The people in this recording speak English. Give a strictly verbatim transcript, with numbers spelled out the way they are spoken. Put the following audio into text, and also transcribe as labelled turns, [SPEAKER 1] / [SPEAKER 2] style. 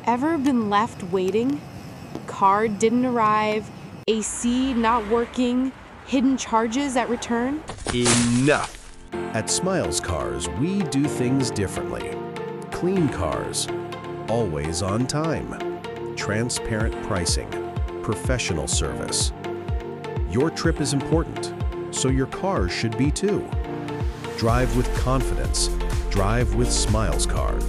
[SPEAKER 1] Ever been left waiting? Car didn't arrive, A C not working, hidden charges at return?
[SPEAKER 2] Enough!
[SPEAKER 3] At Smiles Cars, we do things differently. Clean cars, always on time, transparent pricing, professional service. Your trip is important, so your car should be too. Drive with confidence. Drive with Smiles Cars.